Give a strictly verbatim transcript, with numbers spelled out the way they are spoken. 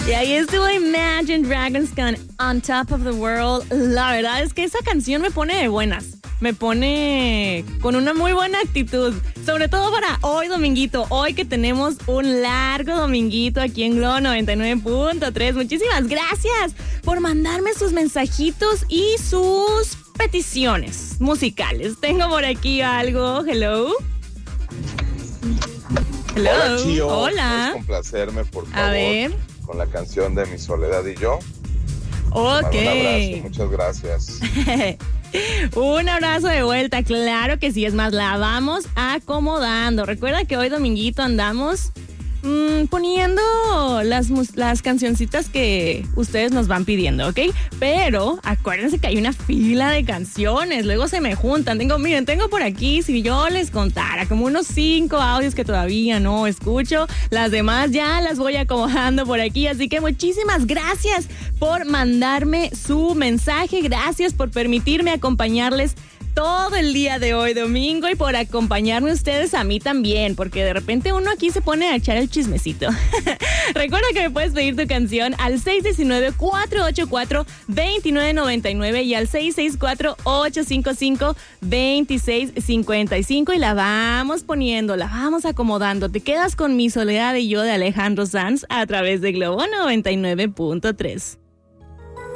Y ahí estuvo Imagine Dragons con On Top of the World. La verdad es que esa canción me pone de buenas. Me pone con una muy buena actitud. Sobre todo para hoy, dominguito. Hoy que tenemos un largo dominguito aquí en Globo noventa y nueve punto tres. Muchísimas gracias por mandarme sus mensajitos y sus peticiones musicales. Tengo por aquí algo. Hello. Hello. Hola, Chio. Hola. ¿Puedes complacerme, por favor? A ver. Con la canción de Mi Soledad y Yo. Ok. Un abrazo, muchas gracias. Un abrazo de vuelta, claro que sí. Es más, la vamos acomodando. Recuerda que hoy dominguito andamos mmm, poniendo las, las cancioncitas que ustedes nos van pidiendo, ¿ok? Pero acuérdense que hay una fila de canciones, luego se me juntan. Tengo, miren, tengo por aquí, si yo les contara, como unos cinco audios que todavía no escucho. Las demás ya las voy acomodando por aquí, así que muchísimas gracias por mandarme su mensaje. Gracias por permitirme acompañarles todo el día de hoy, domingo, y por acompañarme ustedes a mí también, porque de repente uno aquí se pone a echar el chismecito. Recuerda que me puedes pedir tu canción al seis uno nueve, cuatro ocho cuatro, dos nueve nueve nueve y al seis seis cuatro, ocho cinco cinco, dos seis cinco cinco y la vamos poniendo, la vamos acomodando. Te quedas con Mi Soledad y Yo de Alejandro Sanz a través de Globo noventa y nueve punto tres.